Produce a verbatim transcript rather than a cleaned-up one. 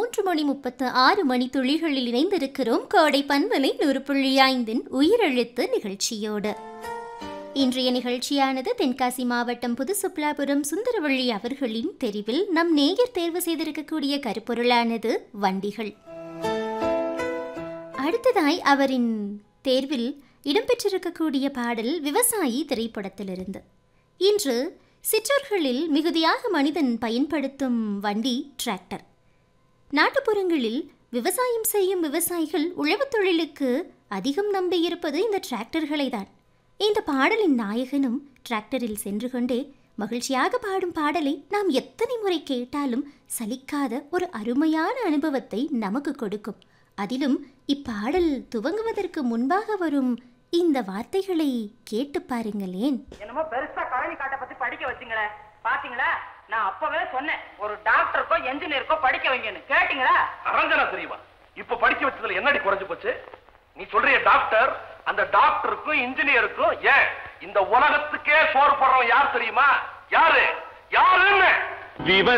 மூன்று மணி முப்பத்து ஆறு மணி துளிகளில் இணைந்திருக்கிறோம் கோடை பண்பலை நூறு புள்ளி ஐந்தின் உயிரெழுத்து நிகழ்ச்சியோடு. இன்றைய நிகழ்ச்சியானது தென்காசி மாவட்டம் புதுசுப்லாபுரம் சுந்தரவள்ளி அவர்களின் தெரிவில் நம் நேயர் தேர்வு செய்திருக்கக்கூடிய கருப்பொருளானது வண்டிகள். அடுத்ததாய் அவரின் தேர்வில் இடம்பெற்றிருக்கக்கூடிய பாடல் விவசாயி திரைப்படத்திலிருந்து. இன்று சிற்றூர்களில் மிகுதியாக மனிதன் பயன்படுத்தும் வண்டி டிராக்டர். நாட்டுப்புறங்களில் விவசாயம் செய்யும் விவசாயிகள் உழவுத் தொழிலுக்கு அதிகம் நம்பியிருப்பது இந்த டிராக்டர்களை தான். இந்த பாடலின் நாயகனும் டிராக்டரில் சென்று கொண்டே மகிழ்ச்சியாக பாடும் பாடலை நாம் எத்தனை முறை கேட்டாலும் சலிக்காத ஒரு அருமையான அனுபவத்தை நமக்கு கொடுக்கும். அதிலும் இப்பாடல் துவங்குவதற்கு முன்பாக வரும் இந்த வார்த்தைகளை கேட்டு பாருங்களேன். என்னமோ பெருசா கழனி காட்ட பத்தி படிக்க வச்சுங்களே, பாத்தீங்களா? நான் அப்பவே சொன்னேன், ஒரு டாக்டருக்கோ என்ஜினியருக்கோ படிக்க வைங்கன்னு. கேட்டீங்களா? அரஞ்சனா தெரியுமா? இப்ப படிக்க வச்சதுல என்னடி குறைஞ்சு போச்சு? நீ சொல்றிய டாக்டர், அந்த டாக்டருக்கும் இன்ஜினியருக்கும் ஏன் இந்த உலகத்துக்கே சோறு போடுறவன் யார் தெரியுமா? யாரு யாருன்னு